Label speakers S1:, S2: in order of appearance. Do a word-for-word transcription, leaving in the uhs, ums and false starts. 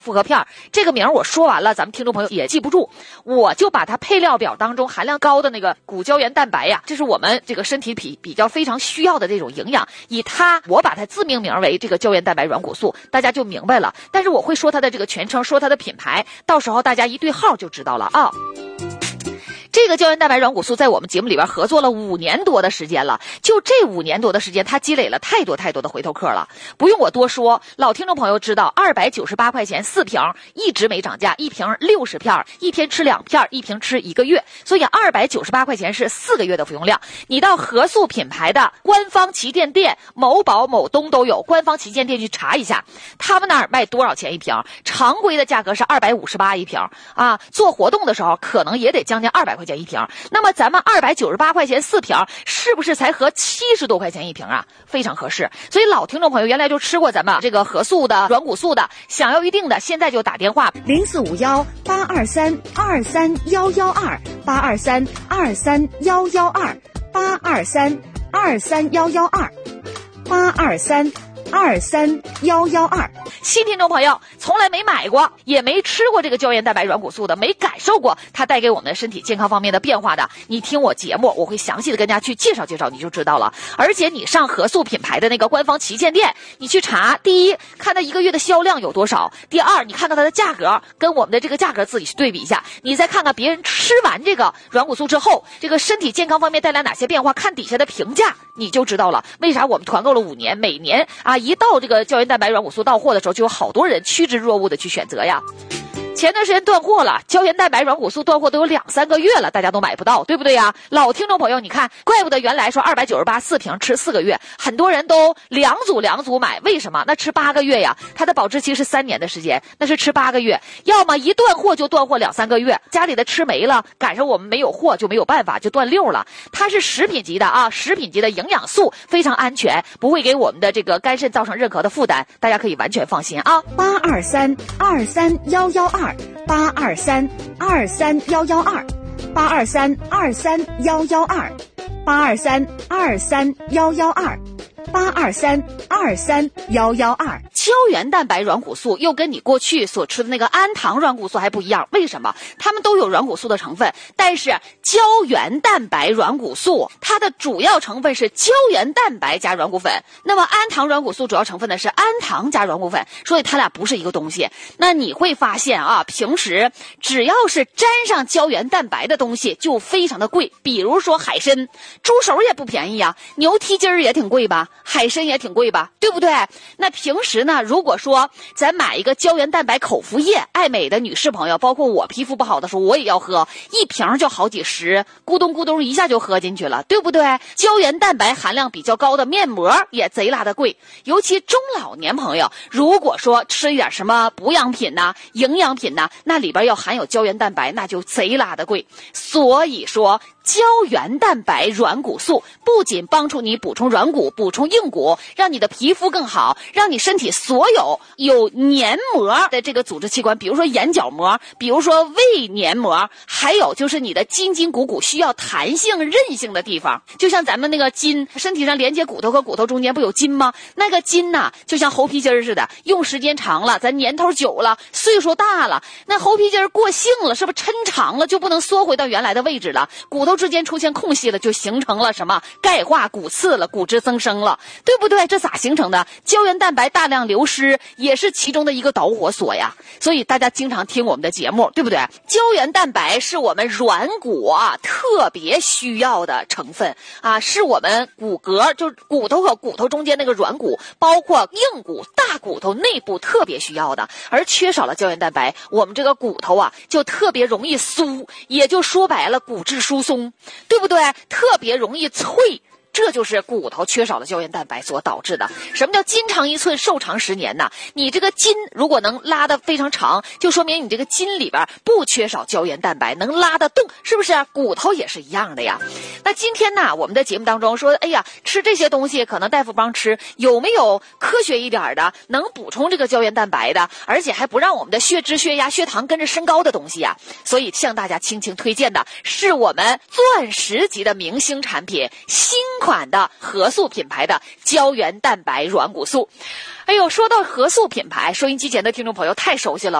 S1: 复合片这个名我说完了，咱们听众朋友也记不住，我就把它配料表当中含量高的那个骨胶原蛋白呀，这是我们这个身体比比较非常需要的这种营养，以它我把它自命名为这个胶原蛋白软骨素，大家就明白了。但是我会说它的这个全称，说它的品牌，到时候大家一对号就知道了啊。这个胶原蛋白软骨素在我们节目里边合作了五年多的时间了，就这五年多的时间，它积累了太多太多的回头客了，不用我多说，老听众朋友知道，二百九十八块钱四瓶，一直没涨价，一瓶六十片，一天吃两片，一瓶吃一个月，所以二百九十八块钱是四个月的服用量。你到合素品牌的官方旗舰店，某宝、某东都有官方旗舰店去查一下，他们那儿卖多少钱一瓶？常规的价格是二百五十八一瓶啊，做活动的时候可能也得将近二百块钱一瓶。那么咱们二百九十八块钱四瓶，是不是才合七十多块钱一瓶啊？非常合适。所以老听众朋友原来就吃过咱们这个合素的软骨素的，想要预定的现在就打电话
S2: 零四五幺八二三二三幺幺二八二三二三幺幺二八二三二三幺幺二八二三二三幺幺二。
S1: 新听众朋友从来没买过也没吃过这个胶原蛋白软骨素的，没感受过它带给我们的身体健康方面的变化的，你听我节目我会详细的跟大家去介绍介绍，你就知道了。而且你上合素品牌的那个官方旗舰店，你去查，第一看它一个月的销量有多少，第二你看看它的价格跟我们的这个价格自己去对比一下，你再看看别人吃完这个软骨素之后这个身体健康方面带来哪些变化，看底下的评价你就知道了。为啥我们团购了五年，每年啊一到这个胶原蛋白软骨素到货的时候，就有好多人趋之若鹜的去选择呀。前段时间断货了，胶原蛋白软骨素断货都有两三个月了，大家都买不到，对不对呀？老听众朋友你看，怪不得原来说二百九十八四瓶吃四个月，很多人都两组两组买，为什么？那吃八个月呀，它的保质期是三年的时间，那是吃八个月，要么一断货就断货两三个月，家里的吃没了，赶上我们没有货就没有办法，就断六了。它是食品级的啊，食品级的营养素，非常安全，不会给我们的这个肝肾造成任何的负担，大家可以完全放心啊。
S2: 八二三二三幺幺二八二三二三幺幺二八二三二三幺幺二八二三二三幺幺二八二三二三幺幺二。
S1: 胶原蛋白软骨素又跟你过去所吃的那个氨糖软骨素还不一样，为什么？它们都有软骨素的成分，但是胶原蛋白软骨素它的主要成分是胶原蛋白加软骨粉，那么氨糖软骨素主要成分呢是氨糖加软骨粉，所以它俩不是一个东西。那你会发现啊，平时只要是沾上胶原蛋白的东西就非常的贵，比如说海参，猪手也不便宜啊，牛蹄筋儿也挺贵吧，海参也挺贵吧，对不对？那平时呢，如果说咱买一个胶原蛋白口服液，爱美的女士朋友，包括我皮肤不好的时候我也要喝，一瓶就好几十，咕咚咕咚一下就喝进去了，对不对？胶原蛋白含量比较高的面膜也贼拉的贵，尤其中老年朋友，如果说吃一点什么补养品呐、营养品呐，那里边要含有胶原蛋白，那就贼拉的贵。所以说胶原蛋白软骨素不仅帮助你补充软骨、补充硬骨，让你的皮肤更好，让你身体所有有黏膜的这个组织器官，比如说眼角膜，比如说胃黏膜，还有就是你的筋筋骨骨需要弹性韧性的地方，就像咱们那个筋，身体上连接骨头和骨头中间不有筋吗？那个筋呐、啊，就像猴皮筋似的，用时间长了，咱年头久了，岁数大了，那猴皮筋过性了，是不是抻长了就不能缩回到原来的位置了？骨头之间出现空隙了，就形成了什么钙化骨刺了，骨质增生了，对不对？这咋形成的？胶原蛋白大量流失也是其中的一个导火索呀。所以大家经常听我们的节目，对不对？胶原蛋白是我们软骨啊特别需要的成分啊，是我们骨骼，就是骨头和骨头中间那个软骨，包括硬骨、大骨头内部特别需要的。而缺少了胶原蛋白，我们这个骨头啊就特别容易酥，也就说白了骨质疏松，对不对？特别容易脆，这就是骨头缺少了胶原蛋白所导致的。什么叫筋长一寸寿长十年呢？你这个筋如果能拉得非常长，就说明你这个筋里边不缺少胶原蛋白，能拉得动，是不是？骨头也是一样的呀。那今天呢，我们的节目当中说，哎呀，吃这些东西可能大夫帮吃，有没有科学一点的能补充这个胶原蛋白的，而且还不让我们的血脂、血压、血糖跟着升高的东西呀？所以向大家倾情推荐的是我们钻石级的明星产品新款的和素品牌的胶原蛋白软骨素。哎呦，说到和素品牌，收音机前的听众朋友太熟悉了。